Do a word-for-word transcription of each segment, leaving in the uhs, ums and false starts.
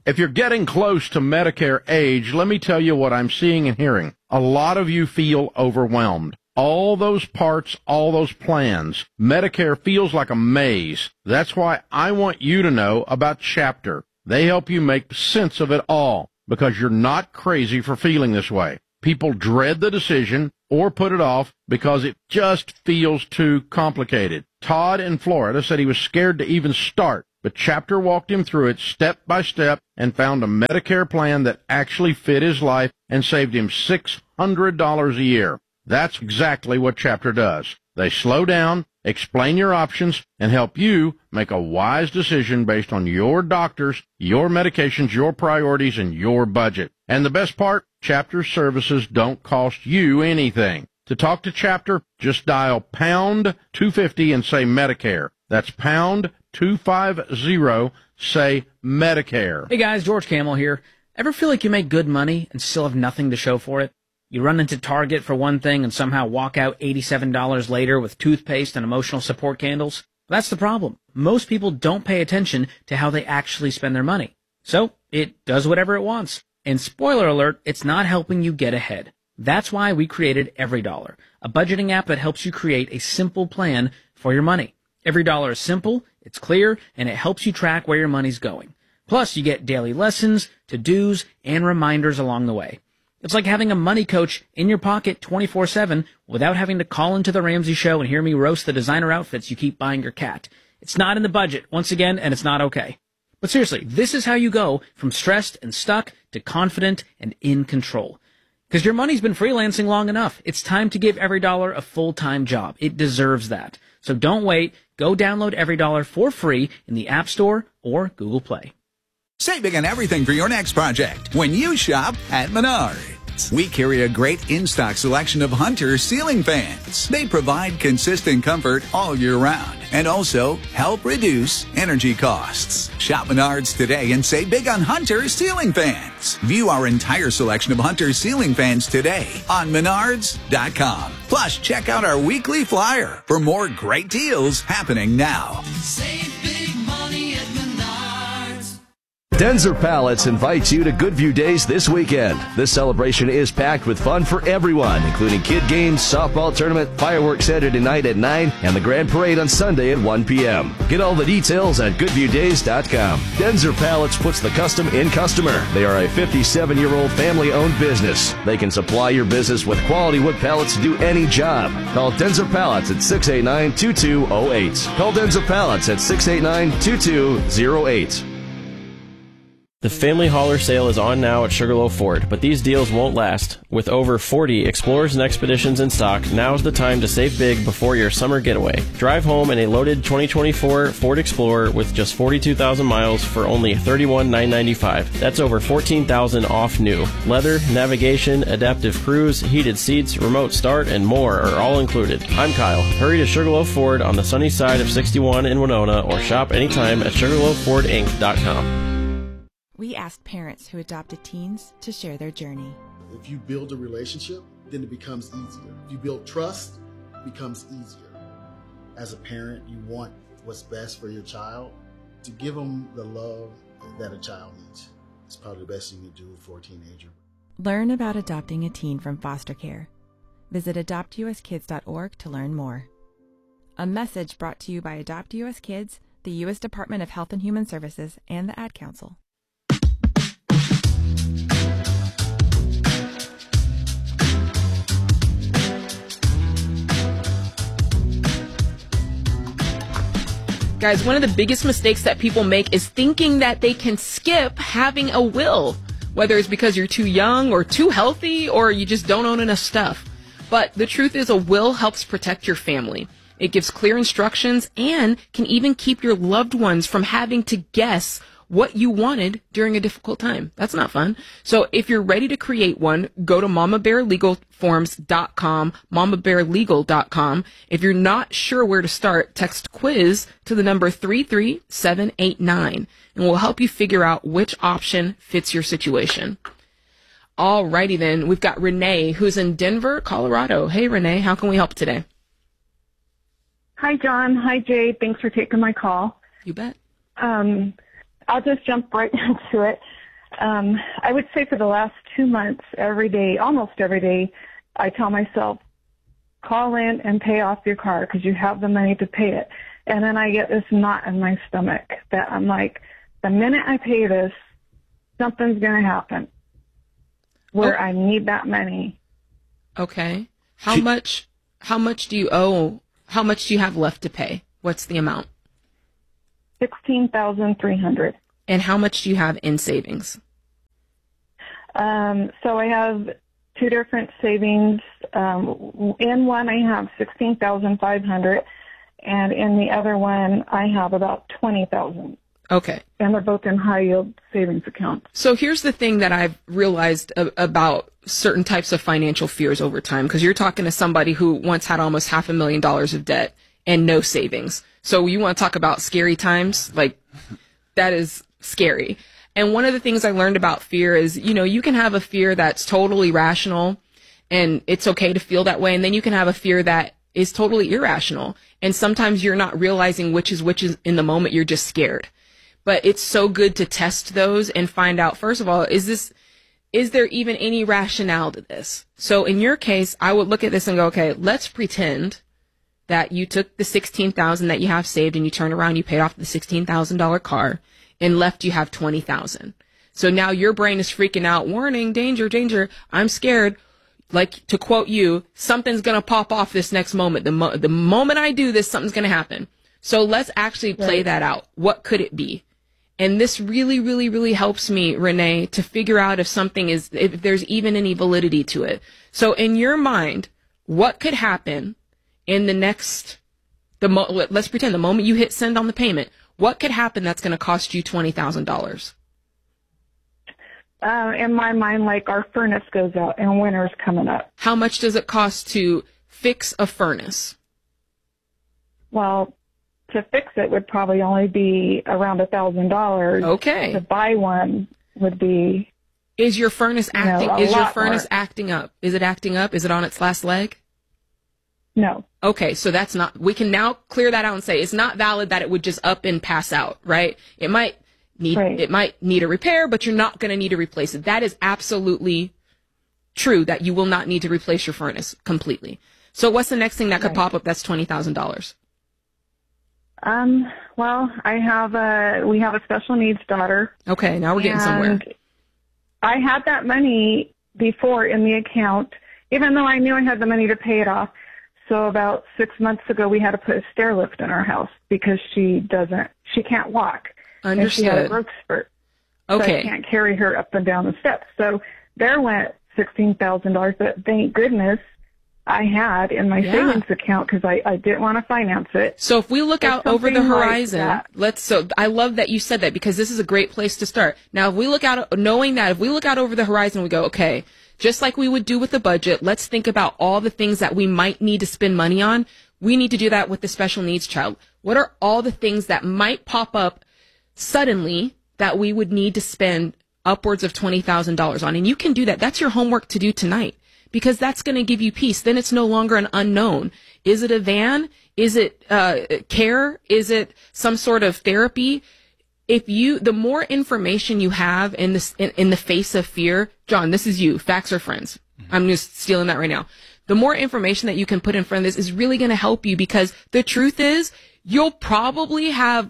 If you're getting close to Medicare age, let me tell you what I'm seeing and hearing. A lot of you feel overwhelmed. All those parts, all those plans, Medicare feels like a maze. That's why I want you to know about Chapter. They help you make sense of it all because you're not crazy for feeling this way. People dread the decision or put it off because it just feels too complicated. Todd in Florida said he was scared to even start, but Chapter walked him through it step by step and found a Medicare plan that actually fit his life and saved him six hundred dollars a year. That's exactly what Chapter does. They slow down, explain your options, and help you make a wise decision based on your doctors, your medications, your priorities, and your budget. And the best part, Chapter services don't cost you anything. To talk to Chapter, just dial pound two fifty and say Medicare. That's pound two fifty, say Medicare. Hey guys, George Camel here. Ever feel like you make good money and still have nothing to show for it? You run into Target for one thing and somehow walk out eighty-seven dollars later with toothpaste and emotional support candles? That's the problem. Most people don't pay attention to how they actually spend their money. So, it does whatever it wants. And spoiler alert, it's not helping you get ahead. That's why we created EveryDollar, a budgeting app that helps you create a simple plan for your money. EveryDollar is simple, it's clear, and it helps you track where your money's going. Plus, you get daily lessons, to-dos, and reminders along the way. It's like having a money coach in your pocket twenty-four seven without having to call into the Ramsey Show and hear me roast the designer outfits you keep buying your cat. It's not in the budget, once again, and it's not okay. But seriously, this is how you go from stressed and stuck to confident and in control. Because your money's been freelancing long enough. It's time to give EveryDollar a full-time job. It deserves that. So don't wait. Go download EveryDollar for free in the App Store or Google Play. Save big on everything for your next project when you shop at Menards. We carry a great in-stock selection of Hunter ceiling fans. They provide consistent comfort all year round and also help reduce energy costs. Shop Menards today and save big on Hunter ceiling fans. View our entire selection of Hunter ceiling fans today on Menards dot com. Plus, check out our weekly flyer for more great deals happening now. Save big money at Menards. Denzer Pallets invites you to Goodview Days this weekend. This celebration is packed with fun for everyone, including kid games, softball tournament, fireworks Saturday night at nine, and the grand parade on Sunday at one p.m. Get all the details at goodview days dot com. Denzer Pallets puts the custom in customer. They are a fifty-seven-year-old family-owned business. They can supply your business with quality wood pallets to do any job. Call Denzer Pallets at six eight nine, two two zero eight. Call Denzer Pallets at six eight nine, two two zero eight. The Family Hauler sale is on now at Sugarloaf Ford, but these deals won't last. With over forty Explorers and Expeditions in stock, now's the time to save big before your summer getaway. Drive home in a loaded twenty twenty-four Ford Explorer with just forty-two thousand miles for only thirty-one thousand nine hundred ninety-five dollars. That's over fourteen thousand dollars off new. Leather, navigation, adaptive cruise, heated seats, remote start, and more are all included. I'm Kyle. Hurry to Sugarloaf Ford on the sunny side of sixty-one in Winona or shop anytime at sugarloaf ford inc dot com. We asked parents who adopted teens to share their journey. If you build a relationship, then it becomes easier. If you build trust, it becomes easier. As a parent, you want what's best for your child. To give them the love that a child needs. It's probably the best thing you can do for a teenager. Learn about adopting a teen from foster care. Visit adopt u s kids dot org to learn more. A message brought to you by Adopt U S Kids, the U S Department of Health and Human Services, and the Ad Council. Guys, one of the biggest mistakes that people make is thinking that they can skip having a will, whether it's because you're too young or too healthy or you just don't own enough stuff. But the truth is, a will helps protect your family. It gives clear instructions and can even keep your loved ones from having to guess what you wanted during a difficult time. That's not fun. So if you're ready to create one, go to mama bear legal forms dot com, mama bear legal dot com. If you're not sure where to start, text quiz to the number three three seven eight nine, and we'll help you figure out which option fits your situation. Alrighty then, we've got Renee, who's in Denver, Colorado. Hey Renee, how can we help today? Hi John, hi Jay, thanks for taking my call. You bet. Um, I'll just jump right into it. Um, I would say for the last two months, every day, almost every day, I tell myself, call in and pay off your car because you have the money to pay it. And then I get this knot in my stomach that I'm like, the minute I pay this, something's going to happen where Oh. I need that money. Okay. How much, how much do you owe? How much do you have left to pay? What's the amount? sixteen thousand three hundred dollars. And how much do you have in savings? Um, so I have two different savings. Um, in one, I have sixteen thousand five hundred dollars, and in the other one, I have about twenty thousand dollars. Okay. And they're both in high yield savings accounts. So here's the thing that I've realized a- about certain types of financial fears over time, because you're talking to somebody who once had almost half a million dollars of debt and no savings. So you want to talk about scary times? Like, that is scary. And one of the things I learned about fear is, you know, you can have a fear that's totally rational and it's okay to feel that way. And then you can have a fear that is totally irrational. And sometimes you're not realizing which is which is in the moment. You're just scared. But it's so good to test those and find out, first of all, is this, is there even any rationale to this? So in your case, I would look at this and go, okay, let's pretend that you took the sixteen thousand dollars that you have saved and you turned around, you paid off the sixteen thousand dollars car and left you have twenty thousand dollars. So now your brain is freaking out, warning, danger, danger, I'm scared. Like, to quote you, something's going to pop off this next moment. The, mo- the moment I do this, something's going to happen. So let's actually play Right. that out. What could it be? And this really, really, really helps me, Renee, to figure out if something is, if there's even any validity to it. So in your mind, what could happen in the next, the mo- let- let's pretend the moment you hit send on the payment, what could happen that's going to cost you twenty thousand dollars? Uh, in my mind, like our furnace goes out and winter's coming up. How much does it cost to fix a furnace? Well, to fix it would probably only be around a thousand dollars. Okay. To buy one would be. Is your furnace You know, acting, a is your lot furnace more. acting up? Is it acting up? Is it on its last leg? No. Okay, so that's not, we can now clear that out and say it's not valid that it would just up and pass out, right? It might need, Right. it might need a repair, but you're not going to need to replace it. That is absolutely true that you will not need to replace your furnace completely. So what's the next thing that could Right. pop up that's twenty thousand dollars? Um, well, I have a, we have a special needs daughter. Okay, now we're getting somewhere. And I had that money before in the account, even though I knew I had the money to pay it off. So about six months ago, we had to put a stair lift in our house because she doesn't, she can't walk. And she had a Understood. growth spurt. So I Okay. can't carry her up and down the steps. So there went sixteen thousand dollars that thank goodness I had in my Yeah. savings account because I, I didn't want to finance it. So if we look Or out over the something like horizon, that. let's, so I love that you said that because this is a great place to start. Now, if we look out, knowing that, if we look out over the horizon, we go, okay, just like we would do with the budget, let's think about all the things that we might need to spend money on. We need to do that with the special needs child. What are all the things that might pop up suddenly that we would need to spend upwards of twenty thousand dollars on? And you can do that. That's your homework to do tonight because that's going to give you peace. Then it's no longer an unknown. Is it a van? Is it uh, care? Is it some sort of therapy? If you, the more information you have in this, in, in the face of fear, John, this is you, facts or friends. I'm just stealing that right now. The more information that you can put in front of this is really going to help you because the truth is you'll probably have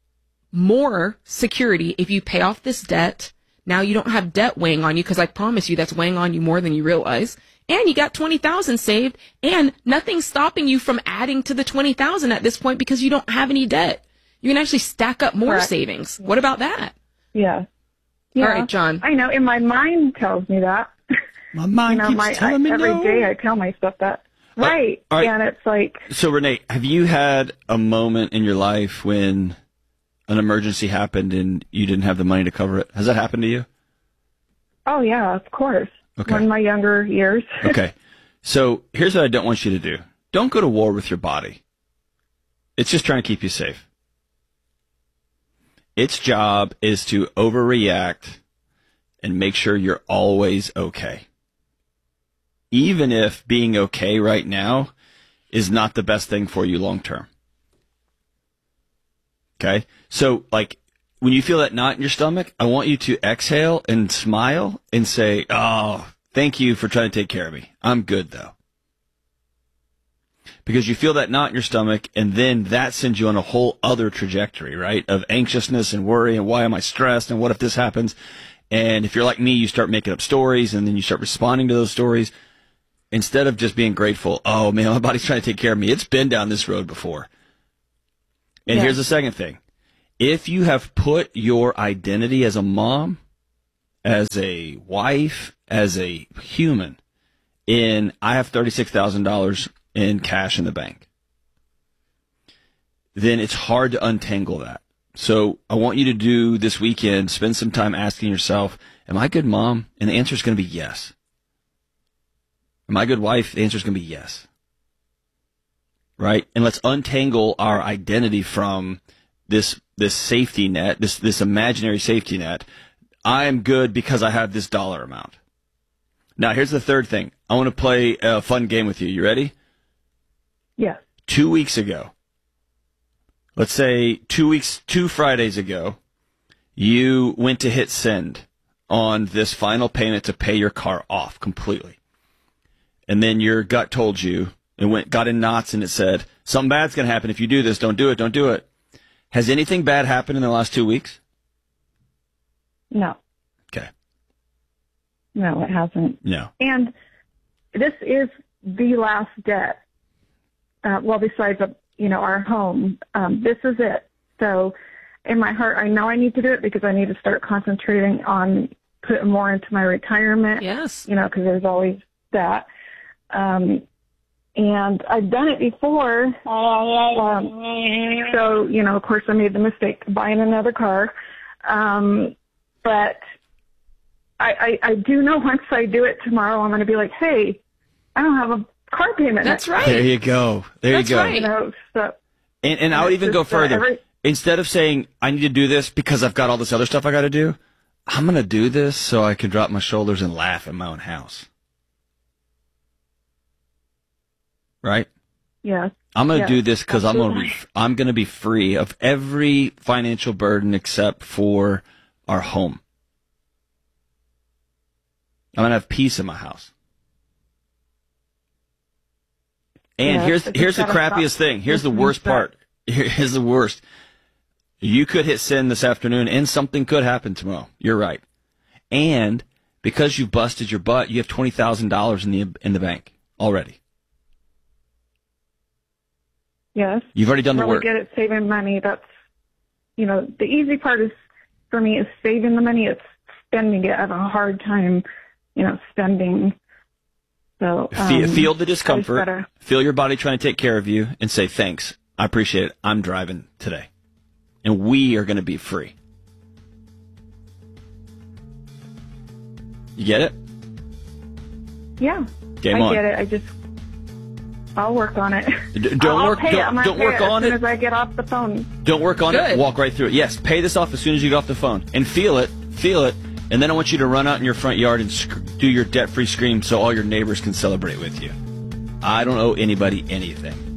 more security if you pay off this debt. Now you don't have debt weighing on you because I promise you that's weighing on you more than you realize. And you got twenty thousand saved and nothing's stopping you from adding to the twenty thousand at this point because you don't have any debt. You can actually stack up more Correct. savings. What about that? Yeah. yeah. All right, John. I know. And my mind tells me that. My mind you know, keeps my, telling I, me every no. day I tell myself that. Right. all right. And it's like, So, Renee, have you had a moment in your life when an emergency happened and you didn't have the money to cover it? Has that happened to you? oh, yeah, of course. Okay. One of my younger years. Okay. So here's what I don't want you to do. Don't go to war with your body. It's just trying to keep you safe. Its job is to overreact and make sure you're always okay. Even if being okay right now is not the best thing for you long term. Okay? So, like, when you feel that knot in your stomach, I want you to exhale and smile and say, oh, thank you for trying to take care of me. I'm good, though. Because you feel that knot in your stomach, and then that sends you on a whole other trajectory, right, of anxiousness and worry, and why am I stressed, and what if this happens? And if you're like me, you start making up stories, and then you start responding to those stories. Instead of just being grateful, oh, man, my body's trying to take care of me. It's been down this road before. And Yeah. here's the second thing. If you have put your identity as a mom, as a wife, as a human, in I have thirty-six thousand dollars in cash in the bank, then it's hard to untangle that. So I want you to do this weekend, spend some time asking yourself, am I a good mom? And the answer is going to be yes. Am I a good wife? The answer is going to be yes. Right? And let's untangle our identity from this this safety net, this this imaginary safety net. I am good because I have this dollar amount. Now, here's the third thing. I want to play a fun game with you. You ready? Yeah. Two weeks ago, let's say two weeks, two Fridays ago, you went to hit send on this final payment to pay your car off completely. And then your gut told you, it went, got in knots, and it said, something bad's going to happen if you do this. Don't do it. Don't do it. Has anything bad happened in the last two weeks? No. Okay. No, it hasn't. No. And this is the last debt. Uh, well, besides, uh, you know, our home, um, this is it. So in my heart, I know I need to do it because I need to start concentrating on putting more into my retirement. Yes. You know, because there's always that. Um, and I've done it before. Um, so, you know, of course, I made the mistake of buying another car. Um, but I, I, I do know once I do it tomorrow, I'm going to be like, hey, I don't have a car payment. That's right. There you go. There That's you go. right. You know, so, And, and I would it's even go just, uh, further. every- Instead of saying, I need to do this because I've got all this other stuff I got to do, I'm going to do this so I can drop my shoulders and laugh in my own house. Right? yeah. I'm going to Yeah, do this because I'm going to be, absolutely. I'm going to be free of every financial burden except for our home. I'm going to have peace in my house. And Yeah, here's it's here's the gotta crappiest stop thing. Here's the listening worst to that. part. Here- Here's the worst. You could hit send this afternoon, and something could happen tomorrow. You're right. And because you've busted your butt, you have twenty thousand dollars in the in the bank already. Yes. You've already done the really work. good at saving money. That's, you know, the easy part is, for me, is saving the money. It's spending it. I have a hard time, you know, spending. So Fe- um, feel the I just discomfort. gotta- Feel your body trying to take care of you, and say thanks. I appreciate it. I'm driving today, and we are going to be free. You get it? Yeah. Game I on. get it. I just, I'll work on it. D- don't I'll work- Pay don't- it. I'm gonna don't pay work it on as it. soon as I get off the phone. Don't work on it. Good. Walk right through it. Yes, pay this off as soon as you get off the phone, and feel it. Feel it. And then I want you to run out in your front yard and sc- do your debt-free scream so all your neighbors can celebrate with you. I don't owe anybody anything.